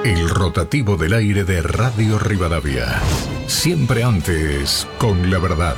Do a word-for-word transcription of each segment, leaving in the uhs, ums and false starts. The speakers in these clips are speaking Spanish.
El rotativo del aire de Radio Rivadavia. Siempre antes, con la verdad.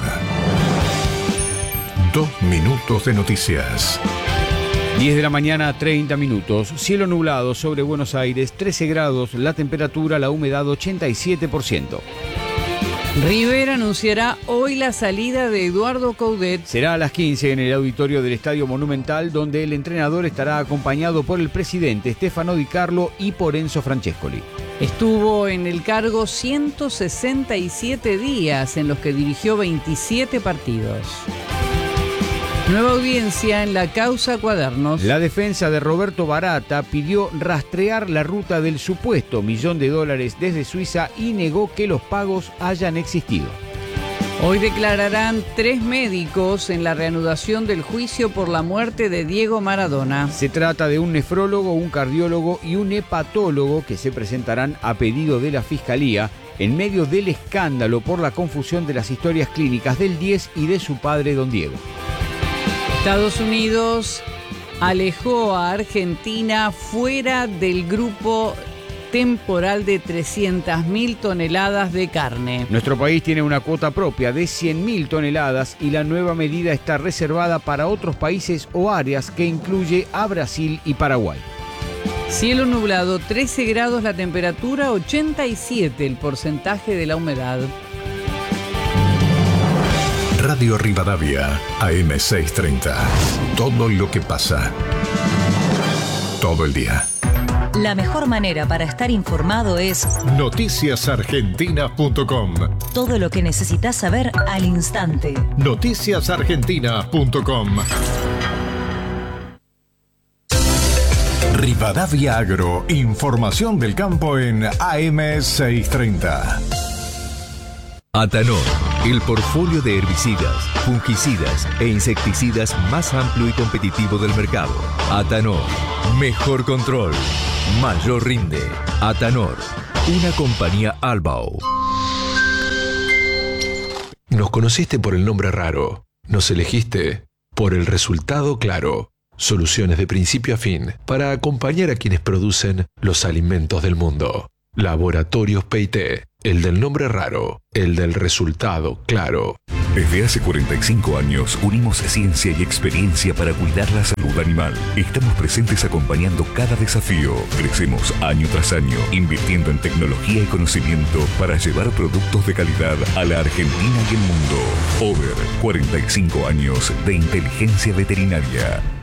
Dos minutos de noticias. diez de la mañana, treinta minutos. Cielo nublado sobre Buenos Aires, trece grados. La temperatura, la humedad, ochenta y siete por ciento. River anunciará hoy la salida de Eduardo Coudet. Será a las quince en el auditorio del Estadio Monumental, donde el entrenador estará acompañado por el presidente Stefano Di Carlo y por Enzo Francescoli. Estuvo en el cargo ciento sesenta y siete días, en los que dirigió veintisiete partidos. Nueva audiencia en la causa Cuadernos. La defensa de Roberto Barata pidió rastrear la ruta del supuesto millón de dólares desde Suiza y negó que los pagos hayan existido. Hoy declararán tres médicos en la reanudación del juicio por la muerte de Diego Maradona. Se trata de un nefrólogo, un cardiólogo y un hepatólogo que se presentarán a pedido de la Fiscalía en medio del escándalo por la confusión de las historias clínicas del diez y de su padre, don Diego. Estados Unidos alejó a Argentina fuera del grupo temporal de trescientas mil toneladas de carne. Nuestro país tiene una cuota propia de cien mil toneladas y la nueva medida está reservada para otros países o áreas que incluye a Brasil y Paraguay. Cielo nublado, trece grados la temperatura, ochenta y siete el porcentaje de la humedad. Radio Rivadavia, A M seiscientos treinta. Todo lo que pasa. Todo el día. La mejor manera para estar informado es noticias argentinas punto com. Todo lo que necesitas saber al instante. noticias argentinas punto com. Rivadavia Agro. Información del campo en A M seiscientos treinta. Atanor, el portfolio de herbicidas, fungicidas e insecticidas más amplio y competitivo del mercado. Atanor, mejor control, mayor rinde. Atanor, una compañía Albao. Nos conociste por el nombre raro, nos elegiste por el resultado claro. Soluciones de principio a fin para acompañar a quienes producen los alimentos del mundo. Laboratorios P y T, el del nombre raro, el del resultado claro. Desde hace cuarenta y cinco años unimos ciencia y experiencia para cuidar la salud animal. Estamos presentes acompañando cada desafío. Crecemos año tras año, invirtiendo en tecnología y conocimiento para llevar productos de calidad a la Argentina y el mundo. Over cuarenta y cinco años de inteligencia veterinaria.